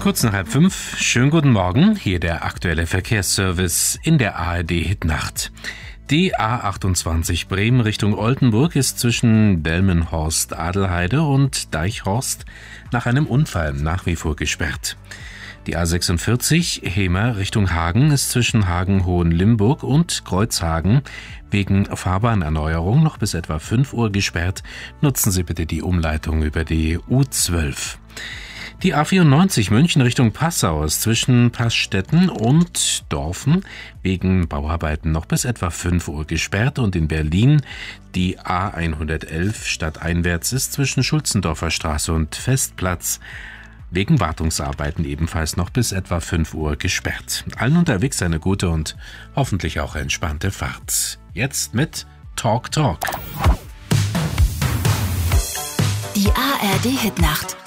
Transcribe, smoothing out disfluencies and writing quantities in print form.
Kurz nach 4:30. Schönen guten Morgen. Hier der aktuelle Verkehrsservice in der ARD-Hitnacht. Die A28 Bremen Richtung Oldenburg ist zwischen Delmenhorst-Adelheide und Deichhorst nach einem Unfall nach wie vor gesperrt. Die A46 Hemer Richtung Hagen ist zwischen Hagen-Hohenlimburg und Kreuzhagen wegen Fahrbahnerneuerung noch bis etwa 5 Uhr gesperrt. Nutzen Sie bitte die Umleitung über die U12. Die A94 München Richtung Passau ist zwischen Passstetten und Dorfen wegen Bauarbeiten noch bis etwa 5 Uhr gesperrt, und in Berlin die A111 stadteinwärts ist zwischen Schulzendorfer Straße und Festplatz wegen Wartungsarbeiten ebenfalls noch bis etwa 5 Uhr gesperrt. Allen unterwegs eine gute und hoffentlich auch entspannte Fahrt. Jetzt mit Talk. Die ARD Hitnacht.